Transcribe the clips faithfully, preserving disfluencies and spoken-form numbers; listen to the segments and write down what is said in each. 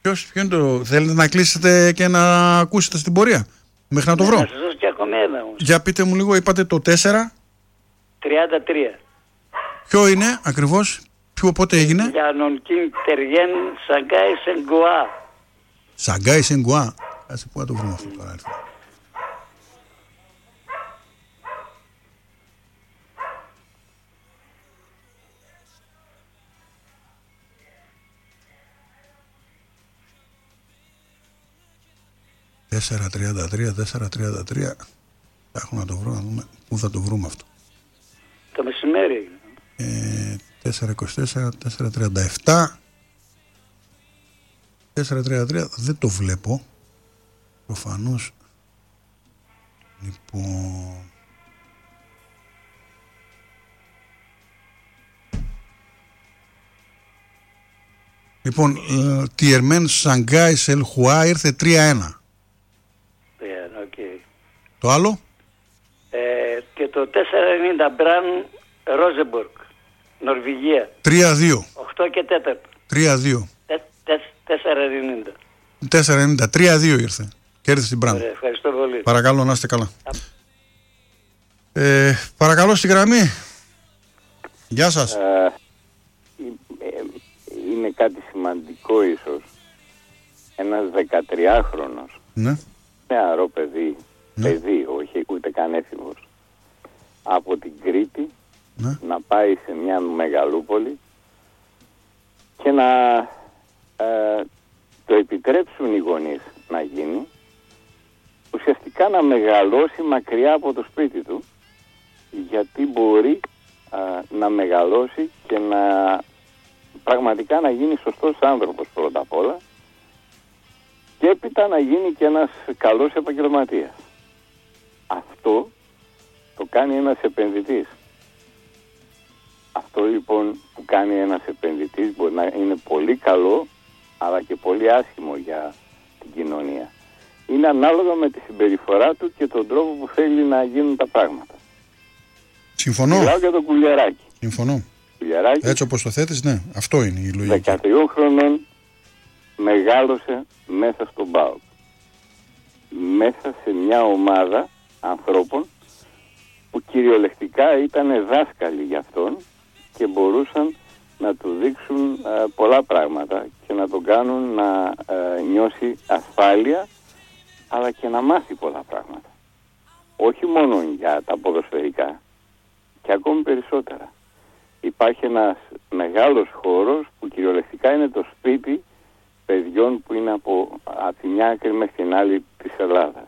Ποιος, ποιο είναι το... Θέλετε να κλείσετε και να ακούσετε στην πορεία μέχρι να το βρω? Να σας δώσω και ακόμα ένα όμως. Για πείτε μου λίγο, είπατε το τέσσερα. τριάντα τρία. Ποιο είναι ακριβώς, ποιο πότε έγινε? Για νονκίν τεριέν Σαγκάι Σενγκουά. Σαγκάι Σενγκουά. Κάτσε πού να το βρούμε αυτό τώρα. τέσσερα τριάντα τρία, τέσσερα τριάντα τρία. Έχω να το βρω, να δούμε πού θα το βρούμε αυτό. Το μεσημέρι. Ε, τέσσερα είκοσι τέσσερα, τέσσερα τριάντα επτά, τέσσερα τριάντα τρία, δεν το βλέπω. Προφανώς. Λοιπόν... Λοιπόν, ε, Τιερμέν Σαγκάι Σελχουά ήρθε τρία ένα. Okay. Το άλλο? Ε, και το τέσσερα ενενήντα Μπραν Ρόζεμπορκ, Νορβηγία. τρία δύο. οκτώ και τέσσερα. τρία δύο. τέσσερα ενενήντα. τέσσερα ενενήντα. τρία δύο ήρθε. Κέρδισε την Μπραν. Ευχαριστώ πολύ. Παρακαλώ να είστε καλά. Ε, παρακαλώ στη γραμμή. Γεια σας. Ε, είναι κάτι σημαντικό ίσως. Ένας δεκατριάχρονος. Ναι. Νεαρό παιδί, ναι. παιδί, όχι ούτε καν έφηβος, από την Κρήτη, ναι. να πάει σε μια μεγαλούπολη και να ε, το επιτρέψουν οι γονείς να γίνει, ουσιαστικά να μεγαλώσει μακριά από το σπίτι του, γιατί μπορεί ε, να μεγαλώσει και να πραγματικά να γίνει σωστός άνθρωπος πρώτα απ' όλα, και έπειτα να γίνει και ένας καλός επαγγελματίας. Αυτό το κάνει ένας επενδυτής. Αυτό λοιπόν που κάνει ένας επενδυτής μπορεί να είναι πολύ καλό, αλλά και πολύ άσχημο για την κοινωνία. Είναι ανάλογα με τη συμπεριφορά του και τον τρόπο που θέλει να γίνουν τα πράγματα. Συμφωνώ. Μιλάω για τον Κουλιαράκη. Συμφωνώ. Κουλιαράκη, έτσι όπως το θέτεις, ναι, αυτό είναι η λογική. δεκατρία χρονών μεγάλωσε μέσα στον ΠΑΟΚ. Μέσα σε μια ομάδα ανθρώπων που κυριολεκτικά ήταν δάσκαλοι για αυτόν και μπορούσαν να του δείξουν ε, πολλά πράγματα και να τον κάνουν να ε, νιώσει ασφάλεια, αλλά και να μάθει πολλά πράγματα. Όχι μόνο για τα ποδοσφαιρικά, και ακόμη περισσότερα. Υπάρχει ένας μεγάλος χώρος που κυριολεκτικά είναι το σπίτι παιδιών που είναι από, από τη μια άκρη μέχρι την άλλη της Ελλάδας.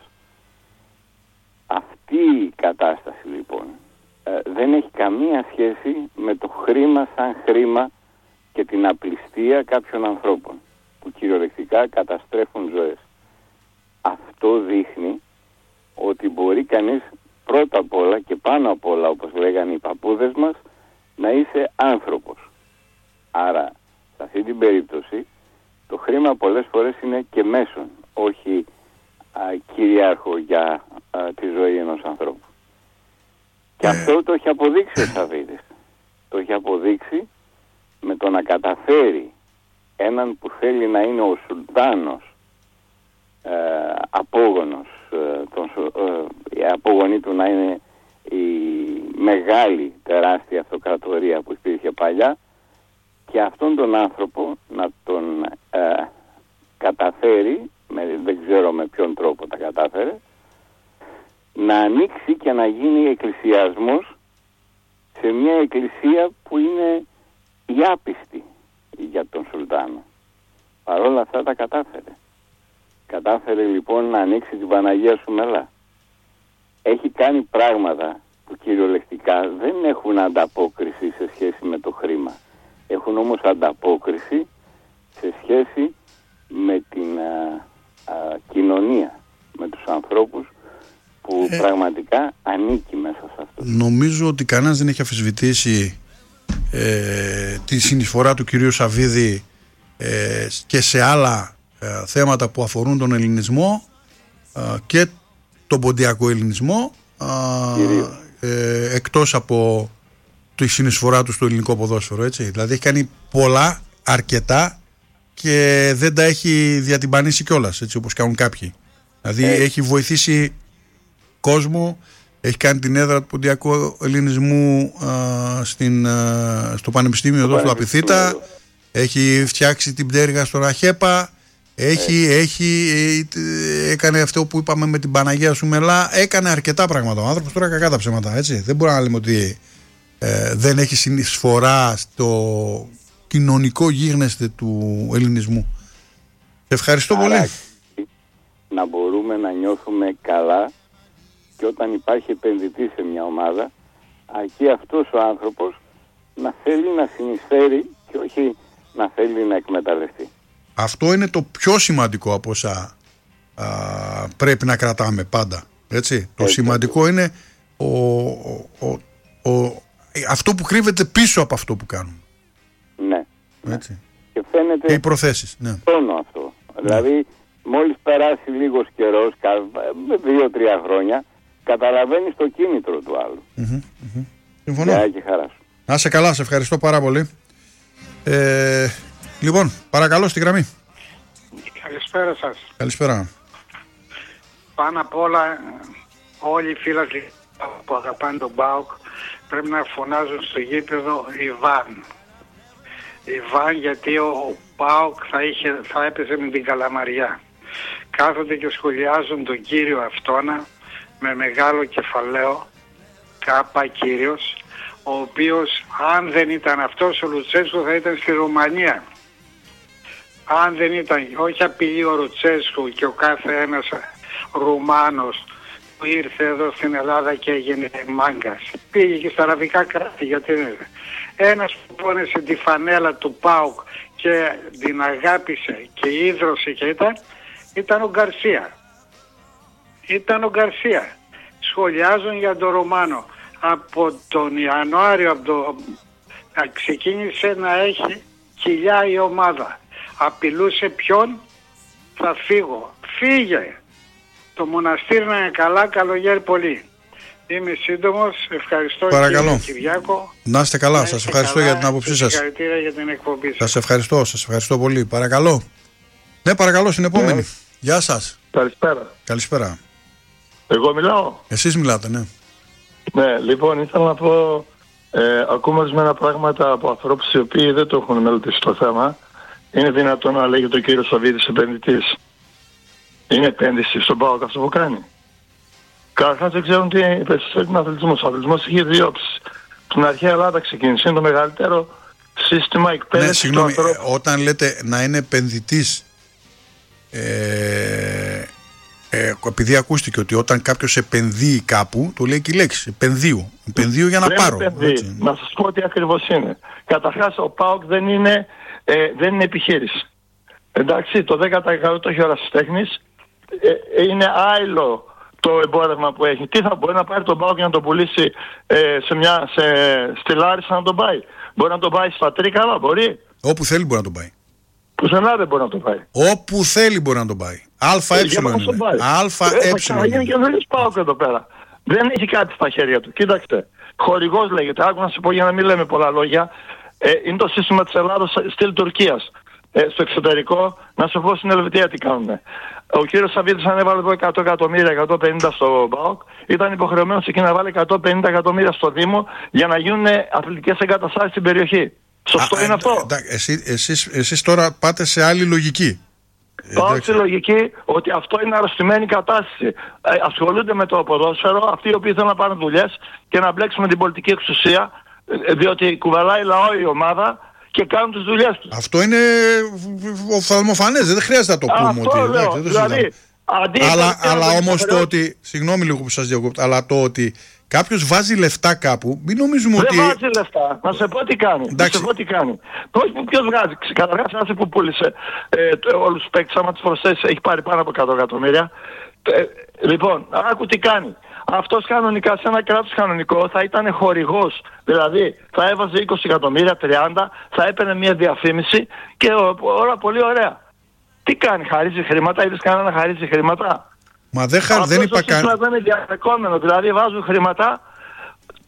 Αυτή η κατάσταση λοιπόν ε, δεν έχει καμία σχέση με το χρήμα σαν χρήμα και την απληστία κάποιων ανθρώπων που κυριολεκτικά καταστρέφουν ζωές. Αυτό δείχνει ότι μπορεί κανείς πρώτα απ' όλα και πάνω απ' όλα, όπως λέγανε οι παππούδες μας, να είσαι άνθρωπος. Άρα σε αυτή την περίπτωση το χρήμα πολλές φορές είναι και μέσον, όχι α, κυρίαρχο για α, τη ζωή ενός ανθρώπου. Και αυτό το έχει αποδείξει ο Σαββίδης. Το έχει αποδείξει με το να καταφέρει έναν που θέλει να είναι ο Σουλτάνος, ε, απόγονος, ε, τον, ε, η απόγονή του να είναι η μεγάλη τεράστια αυτοκρατορία που υπήρχε παλιά, και αυτόν τον άνθρωπο να τον ε, καταφέρει, με, δεν ξέρω με ποιον τρόπο τα κατάφερε, να ανοίξει και να γίνει εκκλησιασμός σε μια εκκλησία που είναι η άπιστη για τον Σουλτάνο. Παρ' όλα αυτά τα κατάφερε. Κατάφερε λοιπόν να ανοίξει την Παναγία Σουμελά. Έχει κάνει πράγματα που κυριολεκτικά δεν έχουν ανταπόκριση σε σχέση με το χρήμα. Έχουν όμως ανταπόκριση σε σχέση με την α, α, κοινωνία, με τους ανθρώπους που ε, πραγματικά ανήκει μέσα σε αυτό. Νομίζω ότι κανένας δεν έχει αμφισβητήσει ε, τη συνεισφορά του κυρίου Σαββίδη ε, και σε άλλα ε, θέματα που αφορούν τον ελληνισμό ε, και τον ποντιακό ελληνισμό, ε, ε, εκτός από τη συνεισφορά του στο ελληνικό ποδόσφαιρο, έτσι. Δηλαδή έχει κάνει πολλά, αρκετά, και δεν τα έχει διατυμπανίσει κιόλας, έτσι όπως κάνουν κάποιοι. Δηλαδή ε. έχει βοηθήσει κόσμο, έχει κάνει την έδρα του ποντιακού ελληνισμού α, στην, α, στο Πανεπιστήμιο εδώ στο Απιθύτα, έχει φτιάξει την πτέρυγα στο Ραχέπα, έχει, ε. έχει, ε, έκανε αυτό που είπαμε με την Παναγία Σουμελά, έκανε αρκετά πράγματα ο άνθρωπος, τώρα κακά τα ψέματα, έτσι. Δεν μπορούμε να λέμε ότι ε, δεν έχει συνεισφορά στο κοινωνικό γίγνεσθε του ελληνισμού. Ευχαριστώ Άρα, πολύ. Να μπορούμε να νιώθουμε καλά και όταν υπάρχει επενδυτή σε μια ομάδα, αρκεί αυτός ο άνθρωπος να θέλει να συνεισφέρει και όχι να θέλει να εκμεταλλευτεί. Αυτό είναι το πιο σημαντικό από όσα α, πρέπει να κρατάμε πάντα. Έτσι. Έτσι το σημαντικό έτσι. είναι ο, ο, ο, ο, αυτό που κρύβεται πίσω από αυτό που κάνουμε. Ναι. Έτσι. Και φαίνεται και οι προθέσεις. Ναι. Τόνο αυτό. Ναι. Δηλαδή μόλις περάσει λίγος καιρός, δύο-τρία χρόνια, καταλαβαίνεις το κίνητρο του άλλου. Mm-hmm, mm-hmm. Συμφωνώ. Γεια και χαρά σου. Να είσαι καλά, σε ευχαριστώ πάρα πολύ. Ε, λοιπόν, παρακαλώ στη γραμμή. Καλησπέρα σας. Καλησπέρα. Πάνω απ' όλα όλοι οι φίλοι που αγαπάνε τον ΠΑΟΚ πρέπει να φωνάζουν στο γήπεδο Ιβάν. Ιβάν γιατί ο ΠΑΟΚ θα, είχε, θα έπαιζε με την Καλαμαριά. Κάθονται και σχολιάζουν τον κύριο Αυτόνα με μεγάλο κεφαλαίο, Κάπα κύριος, ο οποίος αν δεν ήταν αυτός ο Λουτσέσκου θα ήταν στη Ρουμανία. Αν δεν ήταν, όχι απειλεί ο Λουτσέσκου και ο κάθε ένας Ρουμάνος που ήρθε εδώ στην Ελλάδα και έγινε μάγκας. Πήγε και στα αραβικά κράτη, γιατί δεν είναι. Ένας που πόνεσε τη φανέλα του ΠΑΟΚ και την αγάπησε και ίδρωσε και ήταν, ήταν ο Γκαρσία. Ήταν ο Γκαρσία. Σχολιάζουν για τον Ρωμάνο. Από τον Ιανουάριο από το, ξεκίνησε να έχει κοιλιά η ομάδα. Απειλούσε ποιον? Θα φύγω. Φύγε. Το μοναστήρι να είναι καλά, καλογέρι πολύ. Είμαι σύντομος, ευχαριστώ. Παρακαλώ. Κύριε Κυριάκο. Να είστε καλά, να είστε σας ευχαριστώ καλά, για την άποψή σας. Συγχαρητήρια για την εκπομπή σας. Σας ευχαριστώ, σας ευχαριστώ πολύ. Παρακαλώ. Ναι, παρακαλώ, στην επόμενη. Yeah. Γεια σας. Καλησπέρα. Καλησπέρα. Εγώ μιλάω. Εσείς μιλάτε, ναι. Ναι, λοιπόν, ήθελα να πω, ε, ακούμε ορισμένα πράγματα από ανθρώπους οι οποίοι δεν το έχουν μελετήσει το θέμα. Είναι δυνατόν να λέγεται ο κύριος Σαββίδης επενδυτής? Είναι επένδυση στον ΠΑΟΚ αυτό που κάνει? Καταρχάς δεν ξέρουν τι υπερισταθεί τον αθλητισμό. Ο αθλητισμός είχε δύο όψεις. Στην αρχαία Ελλάδα ξεκίνησε, είναι το μεγαλύτερο σύστημα εκπαίδευσης. Ναι, συγγνώμη, όταν λέτε να είναι επενδυτής, ε, ε, επειδή ακούστηκε ότι όταν κάποιος επενδύει κάπου, το λέει και η λέξη, επενδύω. Επενδύω για να δεν πάρω. Έτσι. Να σας πω τι ακριβώς είναι. Καταρχάς ο ΠΑΟΚ δεν είναι, ε, δεν είναι επιχείρηση. Εντάξει, το δέκα τοις εκατό το έχει ο ερασιτέχνης, ε, είναι άειλο το εμπόρευμα που έχει. Τι θα μπορεί να πάρει τον ΠΑΟΚ για να τον πουλήσει ε, σε μια, σε, στη Λάρισα να τον πάει? Μπορεί να τον πάει στα Τρίκαλα, μπορεί? Όπου θέλει μπορεί να τον πάει. Πουθενά δεν μπορεί να τον πάει. Όπου θέλει μπορεί να τον πάει. ΑΕ είναι. ΑΕ. Θα γίνει και δεν ΠΑΟΚ εδώ πέρα. Δεν έχει κάτι στα χέρια του. Κοίταξτε. Χορηγός λέγεται. Άκου να σου πω για να μην λέμε πολλά λόγια. Ε, είναι το σύστημα της Ελλάδος στυλ Τουρκίας. Ε, στο εξωτερικό, να σου πω στην Ελβετία τι κάνουν. Ο κύριος Σαββίδης ανέβαλε εδώ εκατό εκατομμύρια, εκατόν πενήντα στο ΠΑΟΚ, ήταν υποχρεωμένος εκεί να βάλει εκατόν πενήντα εκατομμύρια στο Δήμο για να γίνουν αθλητικές εγκαταστάσεις στην περιοχή. Σωστό Α, είναι ε, αυτό? Ε, εσύ, εσείς, εσείς τώρα πάτε σε άλλη λογική. Πάω στη λογική ότι αυτό είναι αρρωστημένη κατάσταση. Ε, ασχολούνται με το ποδόσφαιρο αυτοί οι οποίοι θέλουν να πάρουν δουλειές και να μπλέξουν με την πολιτική εξουσία, ε, διότι κουβαλάει λαό η ομάδα και κάνουν τις δουλειές τους. Αυτό είναι οφθαλμοφανές, δεν χρειάζεται να το πούμε. Αυτό ότι, λέω, δεν δηλαδή, αλλά αλλά όμως το ότι, συγγνώμη λίγο που σας διακόπτω, αλλά το ότι κάποιος βάζει λεφτά κάπου, μην νομίζουμε δεν ότι... Δεν βάζει λεφτά, να σε πω τι κάνει. Να σε πω τι κάνει. Ποιος βγάζει? Καταρχάς ένας που πούλησε ε, όλους τους παίκτες, άμα τις προσθέσεις έχει πάρει πάνω από εκατό εκατομμύρια. Ε, λοιπόν, άκου τι κάνει. Αυτός κανονικά σε ένα κράτος κανονικό θα ήταν χορηγός. Δηλαδή θα έβαζε είκοσι εκατομμύρια, τριάντα, θα έπαιρνε μια διαφήμιση και όλα πολύ ωραία. Τι κάνει, χαρίζει χρήματα? Είδες κανένα να χαρίζει χρήματα? Μα δεν, χαρ, δεν είπα καν... Αυτό δεν είναι διαδεκόμενο. Δηλαδή βάζουν χρήματα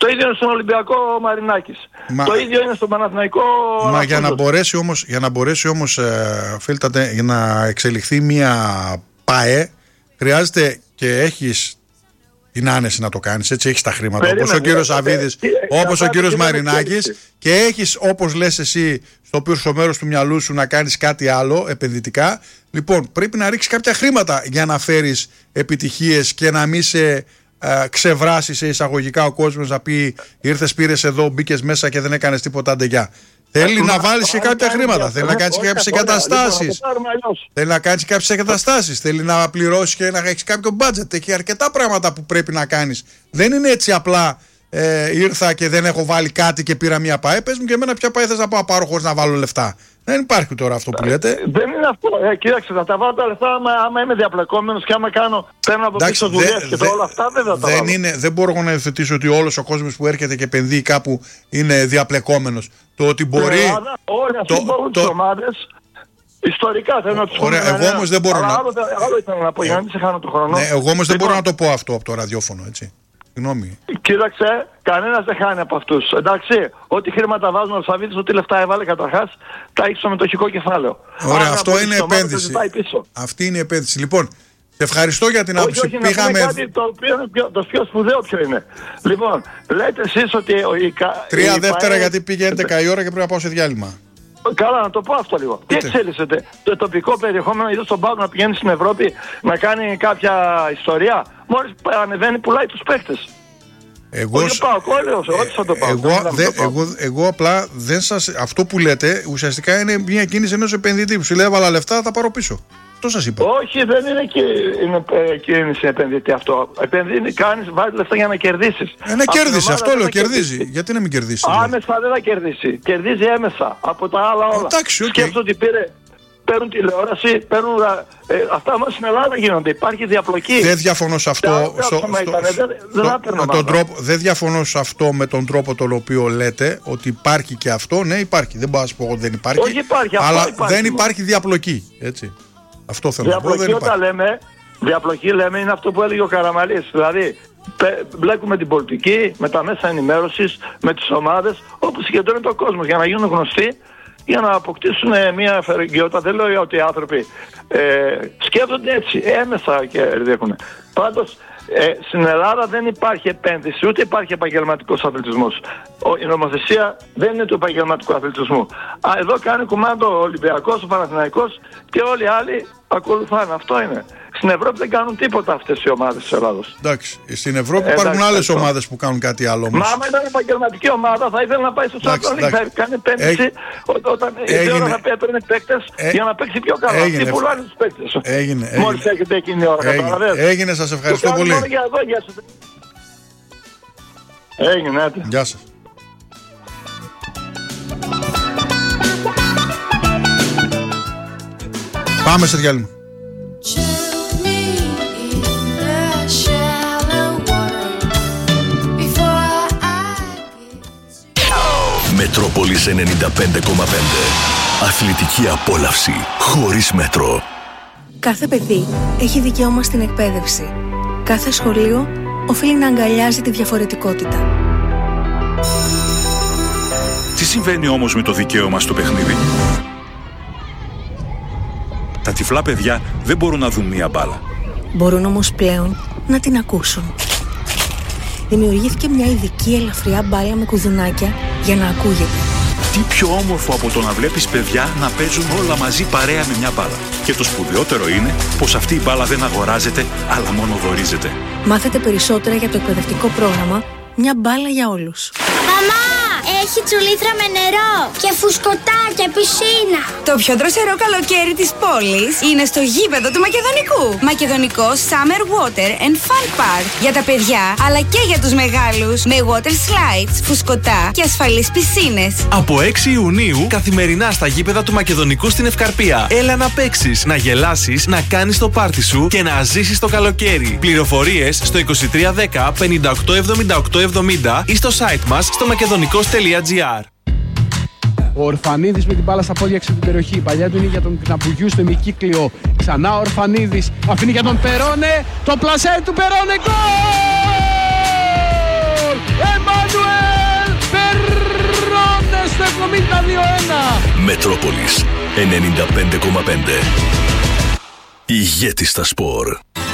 Το ίδιο είναι στον Ολυμπιακό ο Μαρινάκης. Μα... Το ίδιο είναι στον Παναθηναϊκό. Μα για να μπορέσει όμως, για να μπορέσει όμως ε, φίλτατε, για να εξελιχθεί μια ΠΑΕ, χρειάζεται και έχεις την άνεση να το κάνεις, έτσι, έχεις τα χρήματα. Περίμενε, όπως ο κύριος Σαββίδης, όπως ο κύριος Μαρινάκης, και έχεις, όπως λες εσύ, στο πίσω μέρος του μυαλού σου να κάνεις κάτι άλλο επενδυτικά. Λοιπόν, πρέπει να ρίξεις κάποια χρήματα για να φέρεις επιτυχίες και να μην σε ε, ξεβράσει σε εισαγωγικά ο κόσμος να πει ήρθες, πήρες εδώ, μπήκες μέσα και δεν έκανες τίποτα, αντεγιά. Θέλει να βάλεις και κάποια χρήματα, θέλει να κάνεις και κάποιες εγκαταστάσεις. Θέλει να κάνεις κάποιες εγκαταστάσεις, θέλει να πληρώσεις και να έχεις κάποιο budget. Έχει αρκετά πράγματα που πρέπει να κάνεις. Δεν είναι έτσι απλά ε, ήρθα και δεν έχω βάλει κάτι και πήρα μια ΠΑΕ. Πες μου και εμένα ποια ΠΑΕ θες να πάω να πάρω χωρίς να βάλω λεφτά. Δεν υπάρχει τώρα αυτό που λέτε. Δεν είναι αυτό. Ε, κοίταξε, θα τα βάλω τα λεφτά άμα, άμα είμαι διαπλεκόμενος και άμα κάνω παίρνω από πίσω δουλειές και δε, όλα αυτά δεν θα τα δεν βάλω. Είναι, δεν μπορώ να υιοθετήσω ότι όλος ο κόσμος που έρχεται και επενδύει κάπου είναι διαπλεκόμενος. Το ότι μπορεί. Ε, άρα, όλοι αυτοί μπορούν τις ομάδες. Ιστορικά θέλω να τους πω. Εγώ όμως δεν μπορώ να. Άλλο, άλλο ήθελα να πω για να μην σε χάνω τον χρόνο. Ναι, εγώ όμως δεν μπορώ να το πω αυτό από το ραδιόφωνο, έτσι. Συγγνώμη. Κοίταξε, κανένας δεν χάνει από αυτούς. Εντάξει, ό,τι χρήματα βάζουν ο Σαββίδης, ό,τι λεφτά έβαλε καταρχάς, τα έχει στο μετοχικό κεφάλαιο. Ωραία, αυτό είναι επένδυση. Αυτή είναι η επένδυση. Λοιπόν, σε ευχαριστώ για την άποψη. Όχι, όχι, πήγαμε... να κάτι το οποίο είναι πιο, το πιο σπουδαίο ποιο είναι. Λοιπόν, λέτε εσείς ότι... Η, Τρία η, δεύτερα η, γιατί πήγε έντεκα η ώρα και πρέπει να πάω σε διάλειμμα. Καλά, να το πω αυτό λίγο. Τι εξέλισσεται, το τοπικό περιεχόμενο, είδος στον Πάοκ να πηγαίνει στην Ευρώπη να κάνει κάποια ιστορία. Μόλις ανεβαίνει, πουλάει τους παίχτες. Εγώ, όχι πάω, κόλλεος, ρώτησα το πάω. Εγώ, δε, εγώ, εγώ απλά δεν σας, αυτό που λέτε ουσιαστικά είναι μια κίνηση ενός επενδυτή που σου λέει έβαλα λεφτά, θα πάρω πίσω. Αυτό σας είπα. Όχι, δεν είναι, είναι ε, κίνηση επενδυτή αυτό. Επενδύει, κάνεις, βάζεις λεφτά για να κερδίσεις. Ε, να κερδίσει, αυτό λέω, κερδίζει. Γιατί να μην κερδίσει. Άμεσα δεν θα κερδίσει. Κερδίζει έμεσα από τα άλλα όλα. Εντάξει, okay. Σκέφτομαι ότι πήρε. Παίρνουν τηλεόραση, παίρνουν. Ε, αυτά όμως στην Ελλάδα γίνονται. Υπάρχει διαπλοκή. Δεν διαφωνώ σε αυτό. Στο, στο, στο, τρόπο, δεν διαφωνώ σε αυτό με τον τρόπο τον οποίο λέτε ότι υπάρχει και αυτό. Ναι, υπάρχει. Δεν μπορώ να σου πω ότι δεν υπάρχει. Όχι, υπάρχει. Αλλά αυτό υπάρχει, δεν υπάρχει διαπλοκή. Έτσι. Αυτό θέλω να πω. Διαπλοκή όταν λέμε, διαπλοκή λέμε είναι αυτό που έλεγε ο Καραμαλής. Δηλαδή, μπλέκουμε την πολιτική, με τα μέσα ενημέρωσης, με τις ομάδες, όπου συγκεντρώνεται ο κόσμος για να γίνουν γνωστοί, για να αποκτήσουν μια φερεγγιότητα. Δεν λέω ότι οι άνθρωποι ε, σκέφτονται έτσι, έμεσα και έχουν. Πάντως, ε, στην Ελλάδα δεν υπάρχει επένδυση, ούτε υπάρχει επαγγελματικός αθλητισμός. Ο, η νομοθεσία δεν είναι του επαγγελματικού αθλητισμού. Α, εδώ κάνει κουμάντο ο Ολυμπιακός, ο Παναθηναϊκός και όλοι οι άλλοι ακολουθάνε. Αυτό είναι. Στην Ευρώπη δεν κάνουν τίποτα αυτές οι ομάδες της Ελλάδος. Εντάξει. Στην Ευρώπη ε, υπάρχουν άλλες ομάδες που κάνουν κάτι άλλο. Όμως. Μα άμα ήταν επαγγελματική ομάδα θα ήθελε να πάει στο Champions League. Θα κάνει επένδυση ε, όταν η ώρα θα παίρνει παίκτες ε, για να παίξει πιο καλά. Αυτοί πουλάνε τους παίκτες. Έγινε. Μόλις έχετε εκείνη η ώρα. Έγινε, έγινε, σας ευχαριστώ πολύ. Για εδώ, για σας. Έγινε, έτε. Γεια σας. Πάμε σε διάλειμμα. Μετρόπολης ενενήντα πέντε κόμμα πέντε. Αθλητική απόλαυση χωρίς μέτρο. Κάθε παιδί έχει δικαίωμα στην εκπαίδευση. Κάθε σχολείο οφείλει να αγκαλιάζει τη διαφορετικότητα. Τι συμβαίνει όμως με το δικαίωμα στο παιχνίδι? Τα τυφλά παιδιά δεν μπορούν να δουν μία μπάλα. Μπορούν όμως πλέον να την ακούσουν. Δημιουργήθηκε μια ειδική ελαφριά μπάλα με κουδουνάκια για να ακούγεται. Τι πιο όμορφο από το να βλέπεις παιδιά να παίζουν όλα μαζί παρέα με μια μπάλα. Και το σπουδαιότερο είναι πως αυτή η μπάλα δεν αγοράζεται, αλλά μόνο δωρίζεται. Μάθετε περισσότερα για το εκπαιδευτικό πρόγραμμα «Μια μπάλα για όλους». Μαμά! Έχει τσουλήθρα με νερό και φουσκωτά και πισίνα. Το πιο δροσερό καλοκαίρι της πόλης είναι στο γήπεδο του Μακεδονικού. Μακεδονικό Summer Water and Fun Park. Για τα παιδιά αλλά και για τους μεγάλους. Με water slides, φουσκωτά και ασφαλείς πισίνες. Από έξι Ιουνίου καθημερινά στα γήπεδα του Μακεδονικού στην Ευκαρπία. Έλα να παίξεις, να γελάσεις, να κάνεις το πάρτι σου και να ζήσεις το καλοκαίρι. Πληροφορίες στο είκοσι τρία δέκα πενήντα οκτώ εβδομήντα οκτώ εβδομήντα ή στο site μας στο μακεδονικός τελεία τζι άρ. Ο Ορφανίδης με την μπάλα στα πόδια έξω την περιοχή. Η παλιά του είναι για τον Κναπουγιού στο ημικύκλιο. Ξανά ο Ορφανίδης αφήνει για τον Περόνε. Το πλασέ του Περόνε. Γκολ! Εμμανουέλ Φερνάντες στο εβδομήντα δύο ένα. Μετρόπολης ενενήντα πέντε κόμμα πέντε. Ηγέτη στα σπορ.